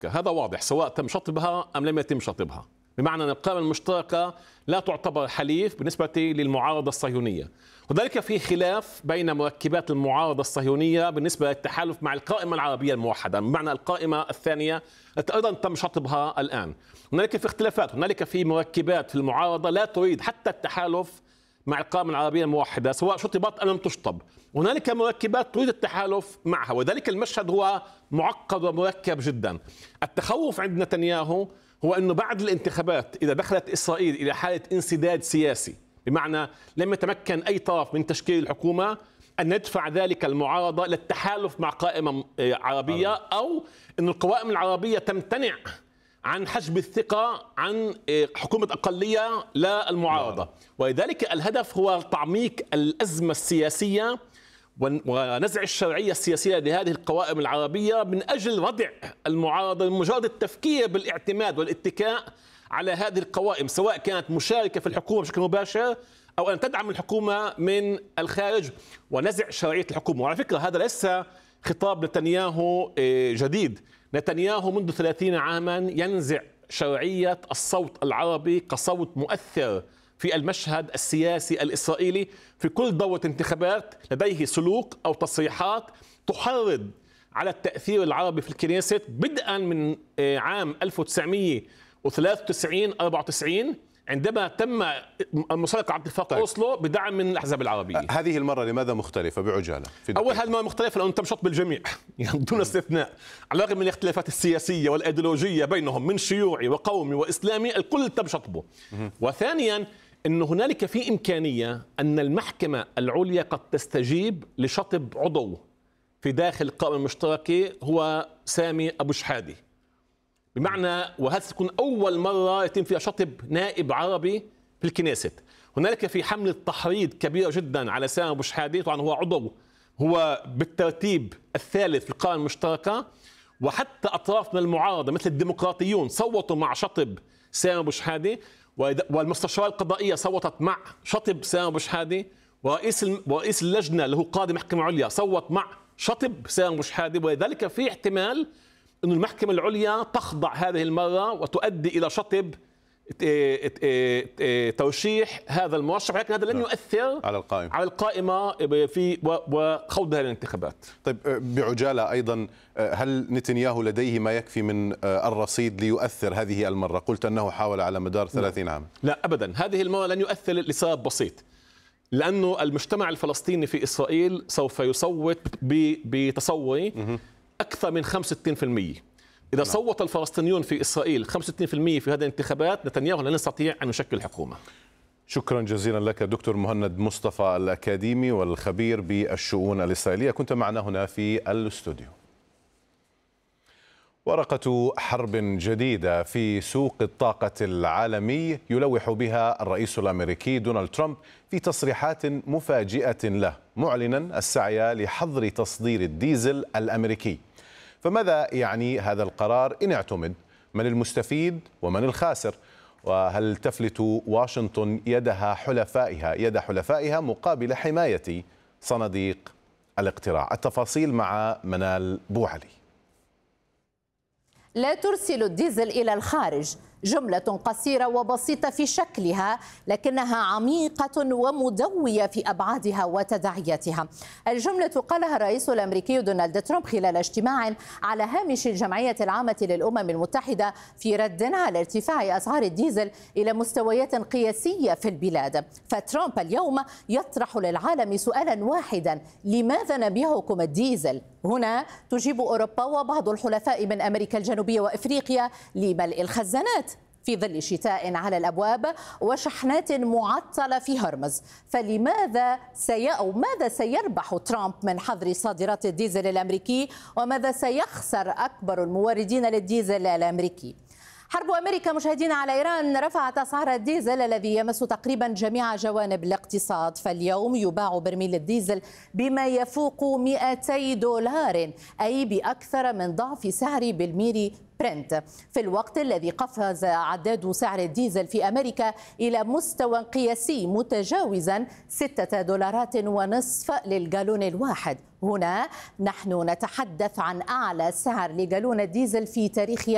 هذا واضح سواء تم شطبها أم لم يتم شطبها، بمعنى أن القائمة المشتركة لا تعتبر حليف بالنسبة للمعارضة الصهيونية، وذلك في خلاف بين مركبات المعارضة الصهيونية بالنسبة للتحالف مع القائمة العربية الموحدة، بمعنى القائمة الثانية التي أيضا تم شطبها الآن. هنالك في اختلافات، هنالك في مركبات في المعارضة لا تريد حتى التحالف مع القائمة العربية الموحدة سواء شطبت أم لم تشطب، وهنالك مركبات تريد التحالف معها، وذلك المشهد هو معقد ومركب جدا. التخوف عند نتنياهو هو أنه بعد الانتخابات إذا دخلت إسرائيل إلى حالة انسداد سياسي، بمعنى لم يتمكن أي طرف من تشكيل الحكومة، أن يدفع ذلك المعارضة للتحالف مع قائمة عربية، أو أن القوائم العربية تمتنع عن حجب الثقة عن حكومة أقلية للمعارضة. ولذلك الهدف هو تعميق الأزمة السياسية ونزع الشرعية السياسية لهذه القوائم العربية من أجل ردع المعارضة بمجرد التفكير بالاعتماد والاتكاء على هذه القوائم، سواء كانت مشاركة في الحكومة بشكل مباشر أو أن تدعم الحكومة من الخارج ونزع شرعية الحكومة. وعلى فكرة هذا ليس خطاب نتنياهو جديد، نتنياهو منذ 30 عاما ينزع شرعية الصوت العربي كصوت مؤثر في المشهد السياسي الإسرائيلي. في كل دورة انتخابات لديه سلوك أو تصريحات تحرض على التأثير العربي في الكنيست، بدءا من عام 1993-94 عندما تم المشاركة على اتفاق أوسلو بدعم من الأحزاب العربية. هذه المرة لماذا مختلفة بعجالة؟ أول هذه المرة مختلفة لأنه تم شطب الجميع يعني دون استثناء، على الرغم من الاختلافات السياسية والأيديولوجية بينهم من شيوعي وقومي وإسلامي، الكل تم شطبه. وثانيا أن هنالك في إمكانية أن المحكمة العليا قد تستجيب لشطب عضو في داخل القائمة المشتركة هو سامي أبو شحادة، بمعنى وهذا ستكون أول مرة يتم فيها شطب نائب عربي في الكنيست. هنالك في حملة تحريض كبيرة جدا على سامي أبو شحادة، طبعا هو عضو، هو بالترتيب الثالث في القائمة المشتركة، وحتى أطراف من المعارضة مثل الديمقراطيون صوتوا مع شطب سامي أبو شحادة، والمستشارة القضائية صوتت مع شطب سامي أبو شحادة، ورئيس اللجنة اللي هو قاضي محكمة عليا صوت مع شطب سامي أبو شحادة. ولذلك في احتمال أن المحكمة العليا تخضع هذه المرة وتؤدي إلى شطب ترشيح هذا المرشح، ولكن هذا لن يؤثر على القائمة في وخوض هذه الانتخابات. طيب بعجالة أيضا، هل نتنياهو لديه ما يكفي من الرصيد ليؤثر هذه المرة؟ قلت أنه حاول على مدار 30 عام. لا أبدا، هذه المرة لن يؤثر لسبب بسيط، لأنه المجتمع الفلسطيني في إسرائيل سوف يصوت بتصوري أكثر من 65%. إذا صوت الفلسطينيون في إسرائيل 65% في هذه الانتخابات، نتنياهو لن يستطيع أن يشكل حكومة. شكرا جزيلا لك دكتور مهند مصطفى الأكاديمي والخبير بالشؤون الإسرائيلية، كنت معنا هنا في الاستوديو. ورقة حرب جديدة في سوق الطاقة العالمي يلوح بها الرئيس الأمريكي دونالد ترامب في تصريحات مفاجئة له، معلنا السعي لحظر تصدير الديزل الأمريكي. فماذا يعني هذا القرار إن اعتمد؟ من المستفيد ومن الخاسر؟ وهل تفلت واشنطن يد حلفائها مقابل حماية صناديق الاقتراع؟ التفاصيل مع منال بوعلي. لا ترسل الديزل إلى الخارج، جملة قصيرة وبسيطة في شكلها لكنها عميقة ومدوية في أبعادها وتداعياتها. الجملة قالها الرئيس الأمريكي دونالد ترامب خلال اجتماع على هامش الجمعية العامة للأمم المتحدة في رد على ارتفاع أسعار الديزل إلى مستويات قياسية في البلاد. فترامب اليوم يطرح للعالم سؤالا واحدا: لماذا نبيعكم الديزل؟ هنا تجيب أوروبا وبعض الحلفاء من أمريكا الجنوبية وإفريقيا لملء الخزانات في ظل شتاء على الأبواب وشحنات معطلة في هرمز. فلماذا ماذا سيربح ترامب من حظر صادرات الديزل الأمريكي، وماذا سيخسر أكبر الموردين للديزل الأمريكي؟ حرب أمريكا مشاهدينا على إيران رفعت أسعار الديزل الذي يمس تقريبا جميع جوانب الاقتصاد. فاليوم يباع برميل الديزل بما يفوق $200، أي بأكثر من ضعف سعر بالميري برنت، في الوقت الذي قفز عداد سعر الديزل في أمريكا إلى مستوى قياسي متجاوزا $6.50 للجالون الواحد. هنا نحن نتحدث عن أعلى سعر لجالون الديزل في تاريخ